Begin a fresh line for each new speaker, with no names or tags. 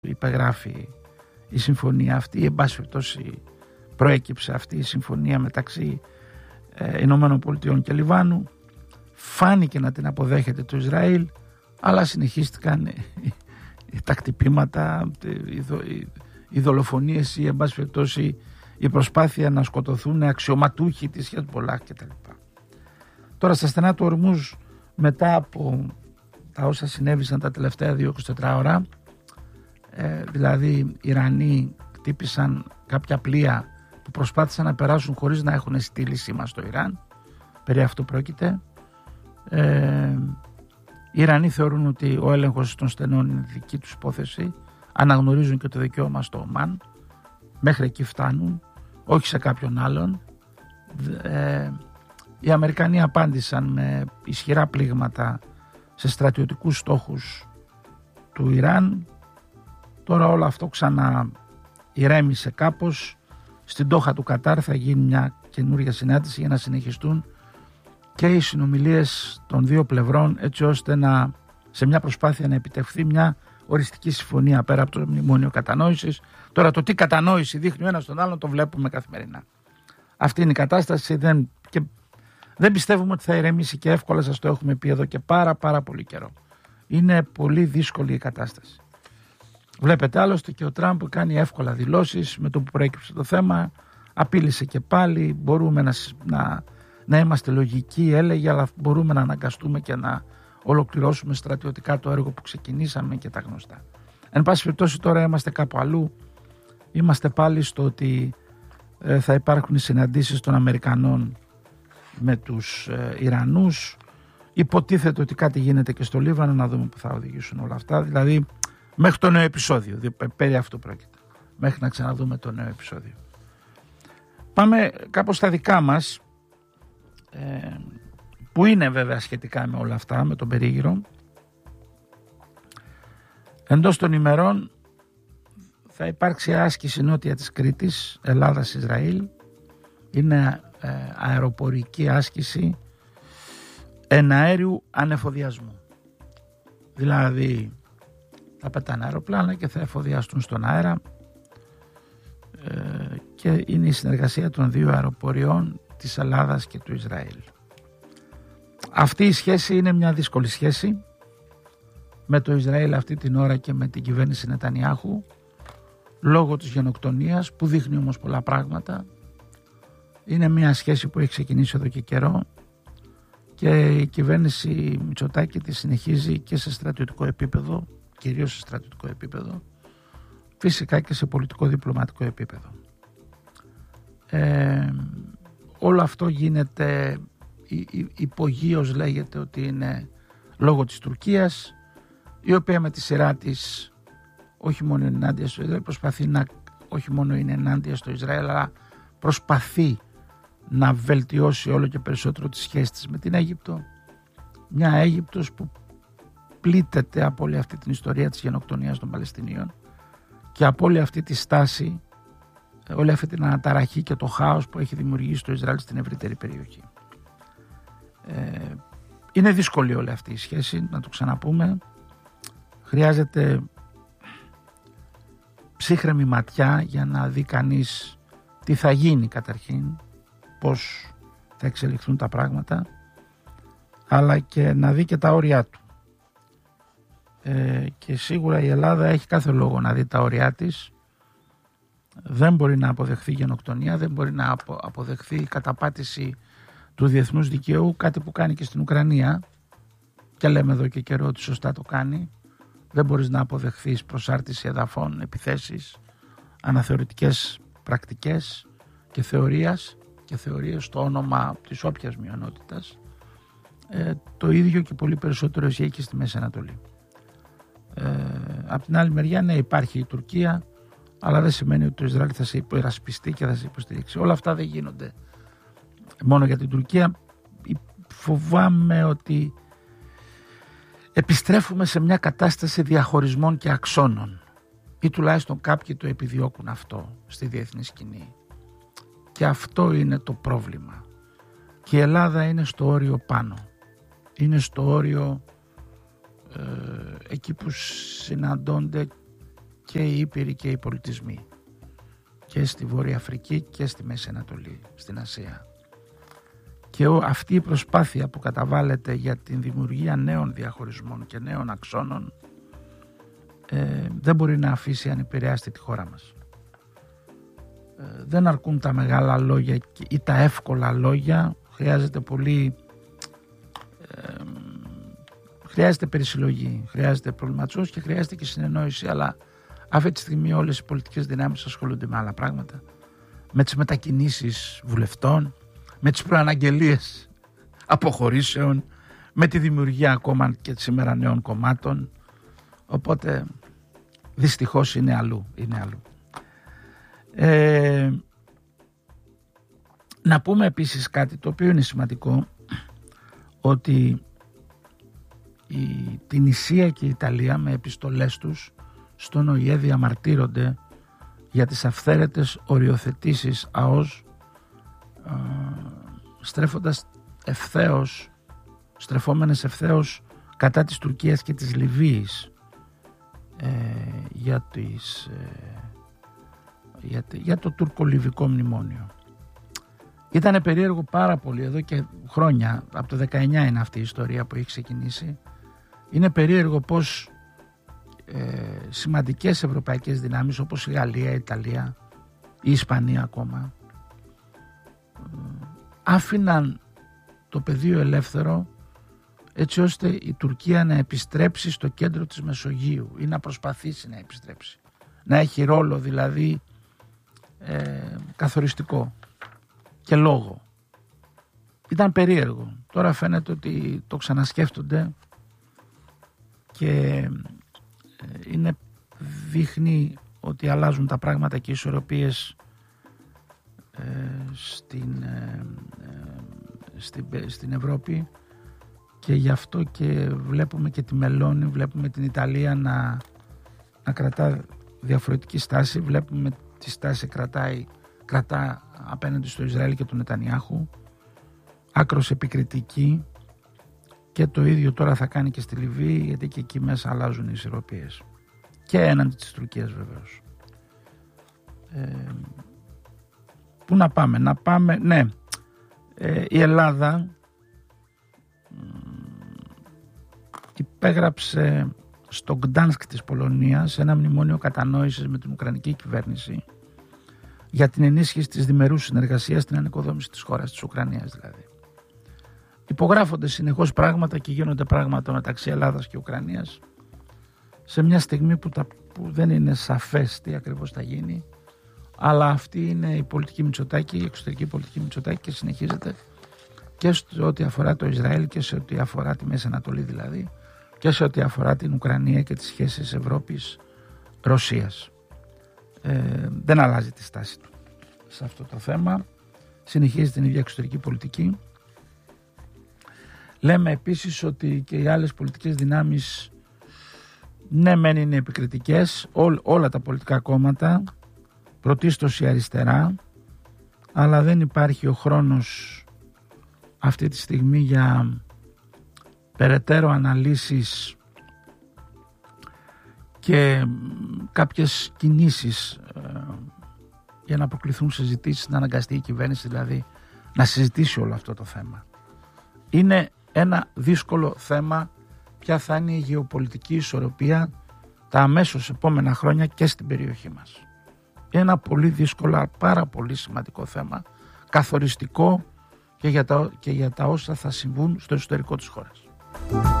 υπεγράφει η συμφωνία αυτή, εν πάση περιπτώσει προέκυψε αυτή η συμφωνία μεταξύ Ηνωμένων Πολιτειών και Λιβάνου, φάνηκε να την αποδέχεται το Ισραήλ, αλλά συνεχίστηκαν τα χτυπήματα, οι δολοφονίες ή εν πάση περιπτώσει η προσπάθεια να σκοτωθούν αξιωματούχοι της Χεσμπολάχ κτλ. Τώρα στα στενά του Ορμούζ, μετά από τα όσα συνέβησαν τα τελευταία 24 ώρα, δηλαδή οι Ιρανοί χτύπησαν κάποια πλοία που προσπάθησαν να περάσουν χωρίς να έχουν στείλει σήμα στο Ιράν, περί αυτού πρόκειται. Οι Ιρανοί θεωρούν ότι ο έλεγχος των στενών είναι δική τους υπόθεση, αναγνωρίζουν και το δικαίωμα στο Ομάν, μέχρι εκεί φτάνουν, όχι σε κάποιον άλλον. Οι Αμερικανοί απάντησαν με ισχυρά πλήγματα σε στρατιωτικούς στόχους του Ιράν. Τώρα όλο αυτό ξανά ηρέμησε κάπως. Στην Ντόχα του Κατάρ θα γίνει μια καινούργια συνάντηση για να συνεχιστούν και οι συνομιλίες των δύο πλευρών, έτσι ώστε σε μια προσπάθεια να επιτευχθεί μια οριστική συμφωνία πέρα από το μνημόνιο κατανόησης. Τώρα το τι κατανόηση δείχνει ο ένας τον άλλον το βλέπουμε καθημερινά. Αυτή είναι η κατάσταση, δεν πιστεύουμε ότι θα ηρεμήσει και εύκολα, σας το έχουμε πει εδώ και πάρα πολύ καιρό. Είναι πολύ δύσκολη η κατάσταση. Βλέπετε άλλωστε και ο Τραμπ κάνει εύκολα δηλώσεις με το που προέκυψε το θέμα, απείλησε και πάλι, μπορούμε να είμαστε λογικοί έλεγε, αλλά μπορούμε να αναγκαστούμε και να ολοκληρώσουμε στρατιωτικά το έργο που ξεκινήσαμε και τα γνωστά. Εν πάση περιπτώσει τώρα είμαστε κάπου αλλού, είμαστε πάλι στο ότι θα υπάρχουν συναντήσεις των Αμερικανών με τους Ιρανούς, υποτίθεται ότι κάτι γίνεται και στο Λίβανο, να δούμε που θα οδηγήσουν όλα αυτά, δηλαδή μέχρι το νέο επεισόδιο, περί αυτού πρόκειται, μέχρι να ξαναδούμε το νέο επεισόδιο. Πάμε κάπως στα δικά μας, που είναι βέβαια σχετικά με όλα αυτά, με τον περίγυρο. Εντός των ημερών θα υπάρξει άσκηση νότια της Κρήτης, Ελλάδας-Ισραήλ. Είναι αεροπορική άσκηση εναέριου ανεφοδιασμού. Δηλαδή θα πετάνε αεροπλάνα και θα εφοδιαστούν στον αέρα, και είναι η συνεργασία των δύο αεροποριών της Ελλάδας και του Ισραήλ. Αυτή η σχέση είναι μια δύσκολη σχέση με το Ισραήλ αυτή την ώρα και με την κυβέρνηση Νετανιάχου, λόγω της γενοκτονίας που δείχνει όμως πολλά πράγματα. Είναι μια σχέση που έχει ξεκινήσει εδώ και καιρό και η κυβέρνηση Μητσοτάκη τη συνεχίζει και σε στρατιωτικό επίπεδο, κυρίως σε στρατιωτικό επίπεδο, φυσικά και σε πολιτικό διπλωματικό επίπεδο. Όλο αυτό γίνεται υπογείως, λέγεται ότι είναι λόγω της Τουρκίας, η οποία με τη σειρά της όχι μόνο είναι ενάντια στο Ισραήλ, όχι μόνο είναι ενάντια στο Ισραήλ, αλλά προσπαθεί να βελτιώσει όλο και περισσότερο τις σχέσεις της με την Αίγυπτο. Μια Αίγυπτος που πλήττεται από όλη αυτή την ιστορία της γενοκτονίας των Παλαιστινίων και από όλη αυτή τη στάση, όλη αυτή την αναταραχή και το χάος που έχει δημιουργήσει το Ισραήλ στην ευρύτερη περιοχή. Είναι δύσκολη όλη αυτή η σχέση, να το ξαναπούμε. Χρειάζεται ψύχρεμη ματιά για να δει κανείς τι θα γίνει καταρχήν, πώς θα εξελιχθούν τα πράγματα, αλλά και να δει και τα όρια του. Και σίγουρα η Ελλάδα έχει κάθε λόγο να δει τα όρια της. Δεν μπορεί να αποδεχθεί γενοκτονία, δεν μπορεί να αποδεχθεί καταπάτηση του διεθνούς δικαίου, κάτι που κάνει και στην Ουκρανία και λέμε εδώ και καιρό ότι σωστά το κάνει. Δεν μπορείς να αποδεχθείς προσάρτηση εδαφών, επιθέσεις, αναθεωρητικές πρακτικές και θεωρίες στο όνομα της όποιας μειονότητας. Το ίδιο και πολύ περισσότερο ισχύει και στη Μέση Ανατολή. Απ' την άλλη μεριά, ναι, υπάρχει η Τουρκία, αλλά δεν σημαίνει ότι το Ισραήλ θα σε υπερασπιστεί και θα σε υποστηρίξει. Όλα αυτά δεν γίνονται μόνο για την Τουρκία. Φοβάμαι ότι επιστρέφουμε σε μια κατάσταση διαχωρισμών και αξώνων, ή τουλάχιστον κάποιοι το επιδιώκουν αυτό στη διεθνή σκηνή, και αυτό είναι το πρόβλημα. Και η Ελλάδα είναι στο όριο πάνω, είναι στο όριο εκεί που συναντώνται και οι ήπειροι και οι πολιτισμοί, και στη Βόρεια Αφρική και στη Μέση Ανατολή, στην Ασία. Και αυτή η προσπάθεια που καταβάλλεται για την δημιουργία νέων διαχωρισμών και νέων αξώνων δεν μπορεί να αφήσει ανεπηρέαστη τη χώρα μας. Δεν αρκούν τα μεγάλα λόγια ή τα εύκολα λόγια. Χρειάζεται περισυλλογή, χρειάζεται προβληματισμός και χρειάζεται και συνεννόηση, αλλά αυτή τη στιγμή όλες οι πολιτικές δυνάμεις ασχολούνται με άλλα πράγματα, με τις μετακινήσεις βουλευτών, με τις προαναγγελίες αποχωρήσεων, με τη δημιουργία ακόμα και σήμερα νέων κομμάτων, οπότε δυστυχώς είναι αλλού. Να πούμε επίσης κάτι το οποίο είναι σημαντικό, ότι η Τινησία και η Ιταλία με επιστολές τους στον ΟΗΕ διαμαρτύρονται για τις αυθαίρετες οριοθετήσεις ΑΟΣ, στρεφόμενες ευθέως κατά της Τουρκίας και της Λιβύης για το τουρκο-λιβικό μνημόνιο. Ήτανε περίεργο πάρα πολύ, εδώ και χρόνια, από το 19 είναι αυτή η ιστορία που έχει ξεκινήσει. Είναι περίεργο πως σημαντικές ευρωπαϊκές δυνάμεις όπως η Γαλλία, η Ιταλία, η Ισπανία ακόμα άφηναν το πεδίο ελεύθερο έτσι ώστε η Τουρκία να επιστρέψει στο κέντρο της Μεσογείου ή να προσπαθήσει να επιστρέψει, να έχει ρόλο δηλαδή καθοριστικό και λόγο. Ήταν περίεργο. Τώρα φαίνεται ότι το ξανασκέφτονται και δείχνει ότι αλλάζουν τα πράγματα και οι ισορροπίες στην Ευρώπη, και γι' αυτό και βλέπουμε και τη Μελώνη, βλέπουμε την Ιταλία να κρατά διαφορετική στάση, βλέπουμε τη στάση κρατά απέναντι στο Ισραήλ και τον Νετανιάχου, άκρως επικριτική, και το ίδιο τώρα θα κάνει και στη Λιβύη, γιατί και εκεί μέσα αλλάζουν οι ισορροπίες και έναντι της Τουρκίας βεβαίως. Πού να πάμε, ναι, η Ελλάδα υπέγραψε στο Γκτάνσκ της Πολωνίας ένα μνημόνιο κατανόησης με την Ουκρανική κυβέρνηση για την ενίσχυση της διμερούς συνεργασίας στην ανοικοδόμηση της χώρας, της Ουκρανίας δηλαδή. Υπογράφονται συνεχώς πράγματα και γίνονται πράγματα μεταξύ Ελλάδας και Ουκρανίας σε μια στιγμή που δεν είναι σαφές τι ακριβώς θα γίνει, αλλά αυτή είναι η πολιτική Μητσοτάκη, η εξωτερική πολιτική Μητσοτάκη, και συνεχίζεται και σε ό,τι αφορά το Ισραήλ και σε ό,τι αφορά τη Μέση Ανατολή δηλαδή, και σε ό,τι αφορά την Ουκρανία και τις σχέσεις Ευρώπης-Ρωσίας. Δεν αλλάζει τη στάση του σε αυτό το θέμα, συνεχίζει την ίδια εξωτερική πολιτική. Λέμε επίσης ότι και οι άλλες πολιτικές δυνάμεις, ναι μεν είναι επικριτικές, όλα τα πολιτικά κόμματα, πρωτίστως η αριστερά, αλλά δεν υπάρχει ο χρόνος αυτή τη στιγμή για περαιτέρω αναλύσεις και κάποιες κινήσεις για να αποκληθούν συζητήσεις, να αναγκαστεί η κυβέρνηση δηλαδή να συζητήσει όλο αυτό το θέμα. Είναι ένα δύσκολο θέμα ποια θα είναι η γεωπολιτική ισορροπία τα αμέσως επόμενα χρόνια και στην περιοχή μας. Ένα πολύ δύσκολο, πάρα πολύ σημαντικό θέμα, καθοριστικό και για τα όσα θα συμβούν στο εσωτερικό της χώρας.